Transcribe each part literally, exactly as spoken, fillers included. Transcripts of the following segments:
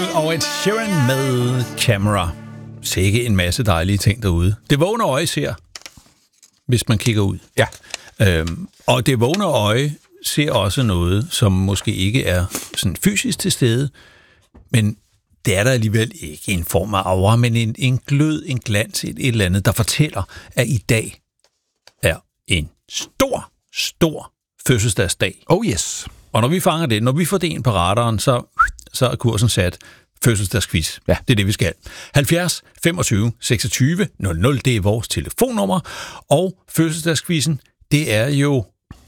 Og et Sheeran med Camera. Sikke en masse dejlige ting derude. Det vågne øje ser, hvis man kigger ud. Ja. Øhm, og det vågne øje ser også noget, som måske ikke er sådan fysisk til stede, men det er der alligevel ikke en form af aura, men en, en glød, en glans, et, et eller andet, der fortæller, at i dag er en stor, stor fødselsdagsdag. Oh yes. Og når vi fanger det, når vi får det ind på radaren, så, så er kursen sat fødselsdagsquiz. Ja. Det er det, vi skal. halvfjerds femogtyve seksogtyve nul nul, det er vores telefonnummer. Og fødselsdagsquizzen, det er jo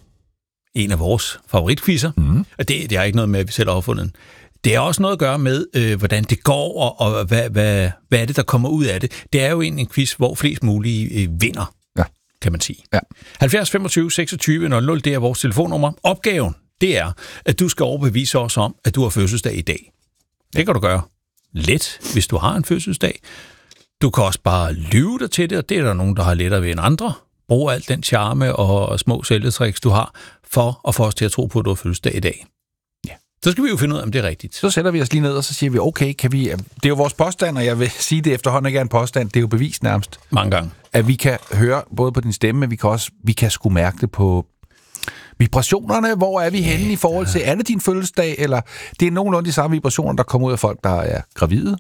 en af vores favoritquizzer. Mm. Det, det er ikke noget med, at vi selv har opfundet den. Det er også noget at gøre med, øh, hvordan det går, og, og hvad, hvad, hvad er det, der kommer ud af det. Det er jo en, en quiz, hvor flest mulige øh, vinder, ja. kan man sige. Ja. halvfjerds femogtyve seksogtyve nul nul, det er vores telefonnummer. Opgaven, det er, at du skal overbevise os om, at du har fødselsdag i dag. Det kan du gøre let, hvis du har en fødselsdag. Du kan også bare lyve dig til det, og det er der nogen, der har lettere ved end andre. Brug alt den charme og små sælgetricks, du har, for at få os til at tro på, at du har fødselsdag i dag. Ja. Så skal vi jo finde ud af, om det er rigtigt. Så sætter vi os lige ned, og så siger vi, okay, kan vi... Det er jo vores påstand, og jeg vil sige det efterhånden ikke er en påstand. Det er jo bevis nærmest. Mange gange. At vi kan høre både på din stemme, men vi kan også vi kan sgu mærke det på vibrationerne. Hvor er vi henne i forhold til, er det din fødselsdag, eller det er nogenlunde de samme vibrationer, der kommer ud af folk, der er gravide.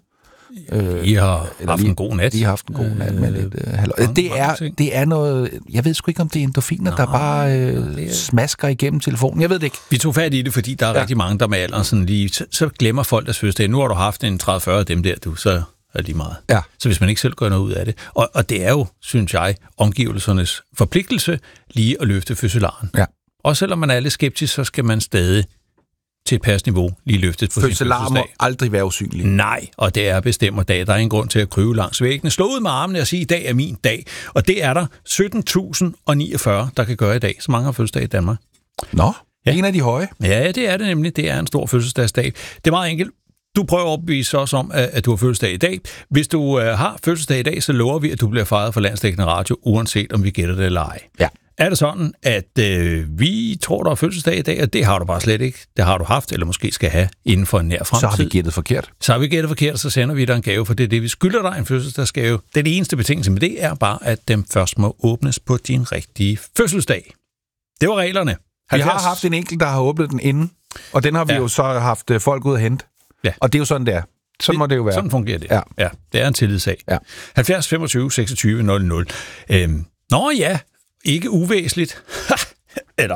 Øh, I har haft lige, en god nat. I har haft en god nat med lidt øh, hallo. Det er, det er noget... Jeg ved sgu ikke, om det er endorfiner, Nå, der bare øh, smasker igennem telefonen. Jeg ved det ikke. Vi tog fat i det, fordi der er ja. rigtig mange, der med alderen sådan lige... Så, så glemmer folk deres fødselsdag. Nu har du haft en tredive fyrre af dem der, du, så er det lige meget. Ja. Så hvis man ikke selv gør noget ud af det. Og, og det er jo, synes jeg, omgivelsernes forpligtelse lige at løfte fødselaren. Ja. Og selvom man er lidt skeptisk, så skal man stadig til et passniveau lige løftet på sin fødselar må aldrig være usynlig. Nej, og det er bestemmer dag. Der er ingen grund til at krybe langs væggene. Slå ud med armene og sige, i dag er min dag. Og det er der sytten tusind niogfyrre, der kan gøre i dag. Så mange har fødselsdag i Danmark. Nå, ja. En af de høje. Ja, det er det nemlig. Det er en stor fødselsdagsdag. Det er meget enkelt. Du prøver at opbevise os om, at du har fødselsdag i dag. Hvis du har fødselsdag i dag, så lover vi, at du bliver fejret for Landsdækkende Radio, uanset om vi gætter det eller ej. Ja. Er det sådan, at øh, vi tror, der er fødselsdag i dag, og det har du bare slet ikke. Det har du haft, eller måske skal have inden for en nær fremtid. Så har vi gættet forkert. Så har vi gættet forkert, så sender vi dig en gave, for det er det, vi skylder dig, en fødselsdagsgave. Den eneste betingelse med det er bare, at dem først må åbnes på din rigtige fødselsdag. Det var reglerne. halvfjerds Vi har haft en enkelt, der har åbnet den inden, og den har vi ja. jo så haft folk ud at hente. Ja. Og det er jo sådan, det er. Sådan det, må det jo være. Sådan fungerer det. Ja. Ja, det er en tillidssag. Ja. halvfjerds femogtyve seksogtyve nul nul. Øhm, nå ja, ikke uvæsentligt. Eller,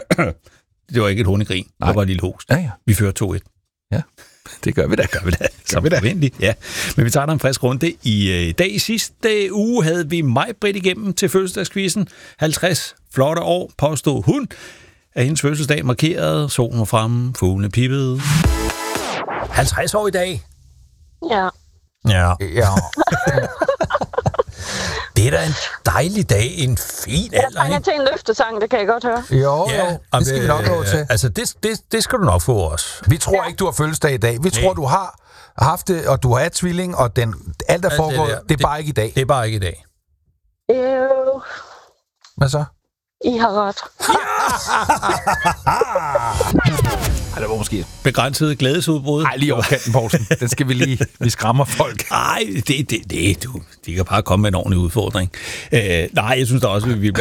det var ikke et hundegrin. Det var et lille host. Ja, ja. Vi fører to et. Ja, det gør vi da. Gør vi da. Gør vi da. Venligt, ja. Men vi tager der en frisk runde. I øh, dag i sidste uge havde vi Maj-Britt igennem til fødselsdagskvisten. halvtreds flotte år, påstod hun. Af hendes fødselsdag markeret. Solen var fremme, fuglene pippede. halvtreds år i dag. Ja. Ja. Ja. Det er da en dejlig dag, en fin alder. Jeg til en løftesang, det kan jeg godt høre. Jo, ja, jo. Det skal vi nok nå til. Altså, det, det, det skal du nok få også. Vi tror ja. ikke, du har fødselsdag i dag. Vi tror, du har haft det, og du har tvilling, og den, alt er foregået. Det, det er bare ikke i dag. Det er bare ikke i dag. Jo. Hvad så? I har ret. Ej, det var måske begrænset glædesudbrud. Nej, lige over kanten, Poulsen. Den skal vi lige... Vi skræmmer folk. Nej, det, det, det, du. De kan bare komme med en ordentlig udfordring. Øh, nej, jeg synes da også, vi